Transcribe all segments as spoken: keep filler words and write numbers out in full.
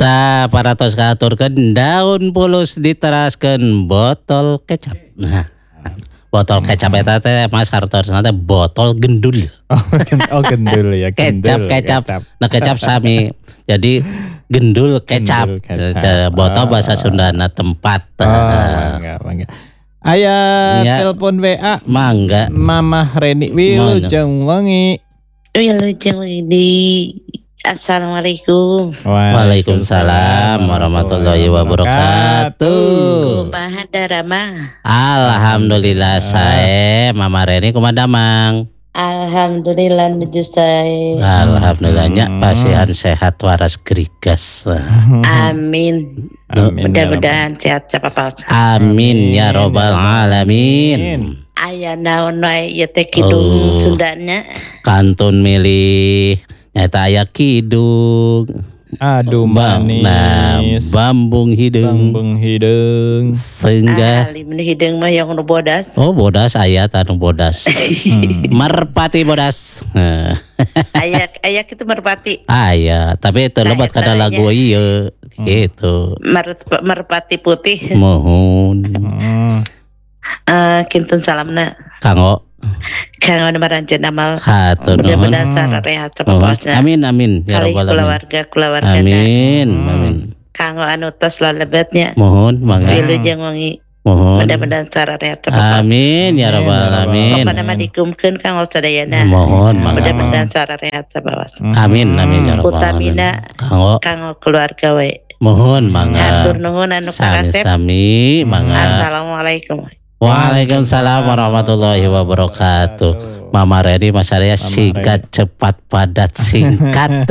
Ta paratos katurkeun daun pulus diteraskeun botol kecap. Nah, botol kecap eta teh Mas hartosna teh botol gendul. Oh, oh gendul ya, Kecap gendul, kecap. Nah kecap sami. Jadi gendul kecap. Gendul kecap. Botol Oh. bahasa Sundana tempat. Oh, mangga, mangga. Aya Ya. telepon W A Mangga. Mamah Reni Wilujeng wengi. Wilujeng di Assalamualaikum. Waalaikumsalam warahmatullahi wabarakatuh. Kumaha darama? Alhamdulillah saya Mama Reni kumaha damang. Alhamdulillah nuju sae. Alhamdulillahnya Hmm. pasihan sehat waras gerigas. Amin. Amin, Mudah-mudahan sehat capapaus. Amin ya Amin, robbal ya alamin. Amin. Aya naon wae ieu teh kidung Oh. Sundana. Kantun milih nyata aya kidung. Aduh Bang, nah, manis. bambung hidung. Bambung hidung. Sehingga Ali mun hideung mah yang nu bodas. oh bodas aya tanu bodas. Hmm. Merpati bodas. Nah, Aya aya kitu merpati. aya tapi itu Nah, lebat eta kada nya. lagu ieu gitu. Mer- merpati putih. Mohon Hmm. Eh kintun salamna. kanggo Kang anu maranjeun amal. hatur nuhun. Mudah-mudahan cara rehat Mohon. capapausna. Amin amin ya Kali rabbal alamin. keluarga keluarga Amin Hmm. amin. kanggo anu tos lalebetnya Mohon mangga. wilujeng wengi Mohon. mudah-mudahan cara rehat capapaus. Amin ya rabbal Amin, ya rabbal alamin. Pokona mah dikumkeun kanggo sadayana. Mohon mangga. Mudah-mudahan cara rehat capapaus. Amin amin ya rabbal alamin. Utamina Kanggo kanggo keluarga we. mohon mangga. Atur nuhun anu karasep. Sami-sami mangga. Assalamualaikum. Waalaikumsalam warahmatullahi wabarakatuh. Mama Reni Mas Arya singkat cepat padat singkat.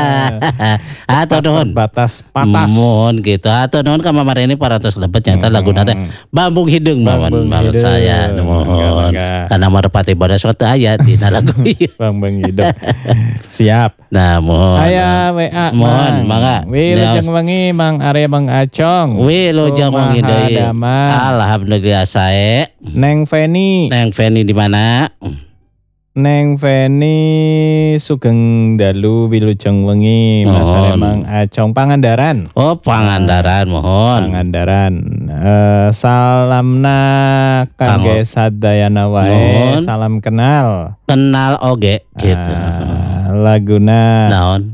Atau nuhun. Batas patas. Mohon gitu. Atau nuhun ka Mama Reni paratos lebet nyata lagu nate bambung hidung mawon Bambung maksud hidung. saya mohon. Mangga, mangga. Karena merpati bodas waktu aya dina lagu ieu. Bambung hidung. Siap. Nah mohon. Aya W A. Mohon, mangga. Wilujeng wengi Mang Arya Mang Acong. Wilujeng wengi Kumaha deui. damang? Alhamdulillah sae. Neng Feni. Neng Feni di mana? Neng Feni sugeng dalu wilujeng wengi Mas Mohon. Arya Mang Acong Pangandaran. Oh, Pangandaran mohon. Pangandaran. Eh, salamna kangge sadayana wae. Mohon. Salam kenal. Kenal oge gitu. Ah, laguna Naon?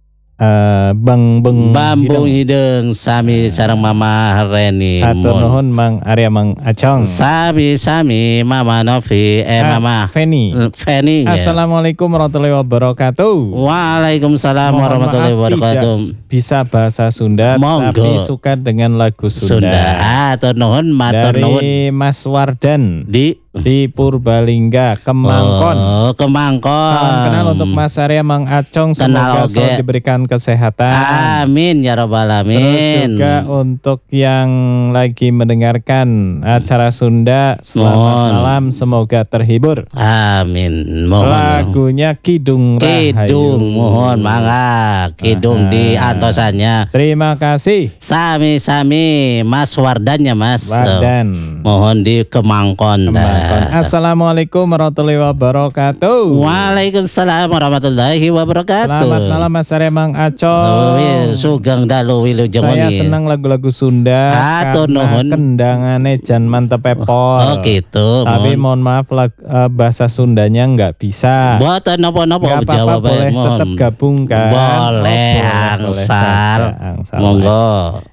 eh, Bang Beng Bambung hidung sami sareng Mama Reni. Hatur Mohon. nuhun Mang Arya Mang Acong. Sami-sami Mama Novi eh Ah, Mama Feni. Feni. ya. Assalamualaikum warahmatullahi wabarakatuh. Waalaikumsalam Mohon warahmatullahi maaf wabarakatuh. tidak bisa bahasa Sunda Monggo. tapi suka dengan lagu Sunda. Sunda. Atur nuhun matur nuhun Dari Mas Wardan di di Purbalingga, Kemangkon. Oh, Kemangkon. Salam kenal untuk Mas Arya Mang Acong, Kenal semoga oge. selalu diberikan kesehatan. Amin ya rabbal Terus alamin. juga untuk yang lagi mendengarkan acara Sunda, selamat Mohon. malam, semoga terhibur. Amin. Mohon. Lagunya Kidung Rahayu. Kidung mohon mangga. Kidung di Ah. antosannya. Terima kasih Sami-sami Mas Wardannya Mas. Wardan. Mohon di Kemangkon. Kemangkon. Assalamualaikum warahmatullahi wabarakatuh. Waalaikumsalam warahmatullahi wabarakatuh. Selamat malam Mas Arya Mang Oh, Acong. sugeng dalu wilujeng Saya wengi. senang lagu-lagu Sunda Hatur karena nuhun. kendangane jan mantep pepol. Oh gitu. Tapi mohon. mohon maaf lag- eh, bahasa Sundanya nggak bisa. Boten napa-napa Nggak apa-apa, jawab ae, boleh mohon. tetap gabung kan? Boleh, Oh, boleh, angsal. boleh saja, angsal. Monggo.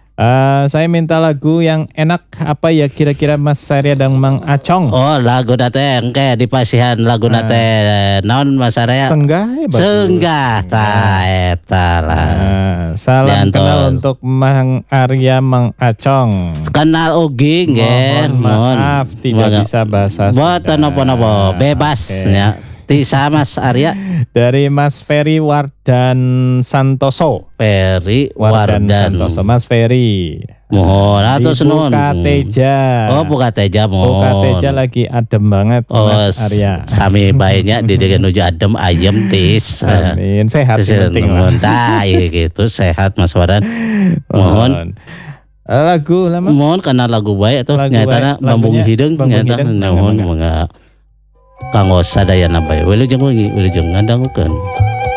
Eh, saya minta lagu yang enak apa ya kira-kira Mas Arya dan Mang Acong? Oh, lagu nate engke di pasihan lagu nate naon Mas Arya? Senggah ya bagus. Senggah ta eta lah. Nah, salam Diantos. kenal untuk Mang Arya Mang Acong. Kenal ugi nggih. Mohon maaf tidak Monggo. bisa bahasa Boten Sunda. napa-napa, bebas Oke. ya. Tisa Mas Arya Dari Mas Ferry Wardan Santoso. Ferry Wardan, Wardan. Santoso. Mas Ferry. Mohon atur Di nuhun. Bukateja. Oh, Bukateja mohon. Bukateja lagi adem banget Oh, Mas Arya. sami baiknya di degan nuju adem ayem tis. Amin. Sehat yang penting lah. Tah, iya gitu sehat Mas Wardan. Mohon. Lagu lama. Mohon karena lagu baik atau Lagu nyatana baik, bambung lagunya hidung Bambung nyata Hidung, mohon mangga, mangga kanggo sadayana bae. Wilujeng wengi wilujeng ngadangukeun.